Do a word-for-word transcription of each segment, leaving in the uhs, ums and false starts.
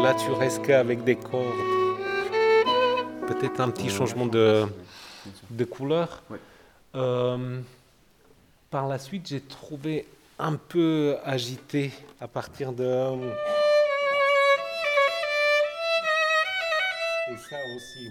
là, tu restes qu'avec des cordes. Peut-être un petit changement de, de couleur. Ouais. Euh, par la suite, j'ai trouvé un peu agité à partir de... Et ça aussi.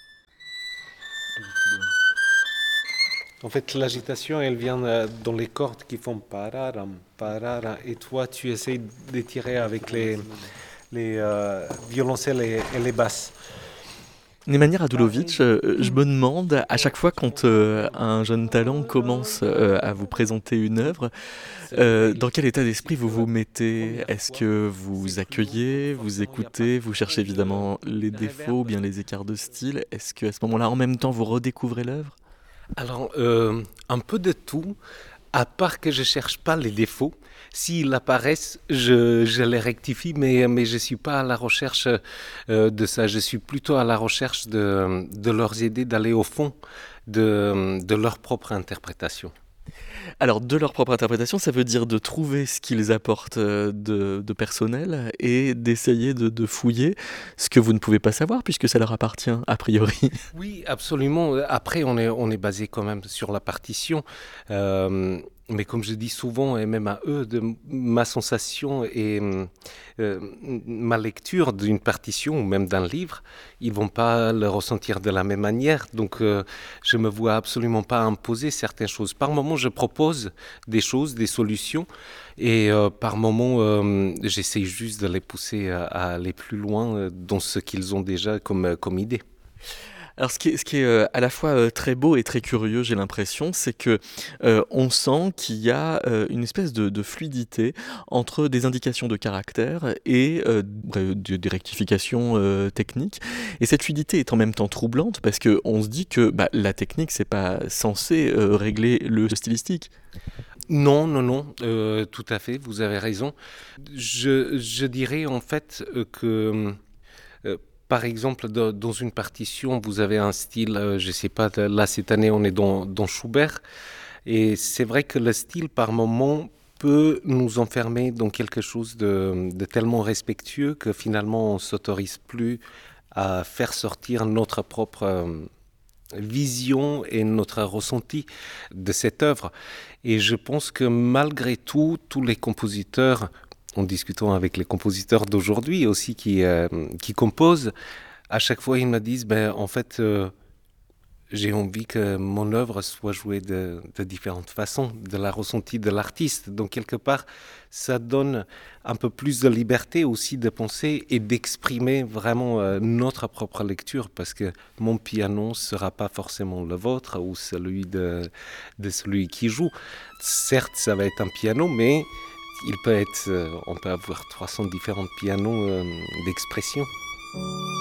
En fait, l'agitation, elle vient euh, dans les cordes qui font pararam, pararam. Et toi, tu essayes d'étirer avec les, les euh, violoncelles et, et les basses. Nemanja Radulovic, euh, je me demande, à chaque fois quand euh, un jeune talent commence euh, à vous présenter une œuvre, euh, dans quel état d'esprit vous vous mettez ? Est-ce que vous accueillez, vous écoutez, vous cherchez évidemment les défauts ou bien les écarts de style ? Est-ce qu'à ce moment-là, en même temps, vous redécouvrez l'œuvre ? Alors, euh, un peu de tout, à part que je ne cherche pas les défauts. S'ils apparaissent, je, je les rectifie, mais, mais je ne suis pas à la recherche euh, de ça. Je suis plutôt à la recherche de, de leur aider d'aller au fond de, de leur propre interprétation. Alors, de leur propre interprétation, ça veut dire de trouver ce qu'ils apportent de, de personnel et d'essayer de, de fouiller ce que vous ne pouvez pas savoir puisque ça leur appartient a priori. Oui, absolument. Après, on est, on est basé quand même sur la partition. Euh, mais comme je dis souvent, et même à eux, de ma sensation et euh, ma lecture d'une partition ou même d'un livre, ils ne vont pas le ressentir de la même manière. Donc, euh, je ne me vois absolument pas imposer certaines choses. Par moments, je propose des choses, des solutions. Et euh, par moments, euh, j'essaie juste de les pousser à, à aller plus loin euh, dans ce qu'ils ont déjà comme, comme idée. Alors ce qui est, ce qui est euh, à la fois euh, très beau et très curieux, j'ai l'impression, c'est que euh, on sent qu'il y a euh, une espèce de, de fluidité entre des indications de caractère et euh, des, des rectifications euh, techniques. Et cette fluidité est en même temps troublante parce que on se dit que bah, la technique c'est pas censé euh, régler le stylistique. Non, non, non, euh, tout à fait, vous avez raison. Je, je dirais en fait euh, que... Euh, Par exemple, de, dans une partition, vous avez un style, euh, je ne sais pas, là cette année on est dans, dans Schubert, et c'est vrai que le style par moment peut nous enfermer dans quelque chose de, de tellement respectueux que finalement on ne s'autorise plus à faire sortir notre propre euh, vision et notre ressenti de cette œuvre. Et je pense que malgré tout, tous les compositeurs, en discutant avec les compositeurs d'aujourd'hui aussi qui, euh, qui composent, à chaque fois ils me disent ben, en fait euh, j'ai envie que mon œuvre soit jouée de, de différentes façons, de la ressentie de l'artiste. Donc quelque part, ça donne un peu plus de liberté aussi de penser et d'exprimer vraiment euh, notre propre lecture, parce que mon piano ne sera pas forcément le vôtre ou celui de, de celui qui joue. Certes, ça va être un piano, mais il peut être, euh, on peut avoir trois cents différents pianos euh, d'expression.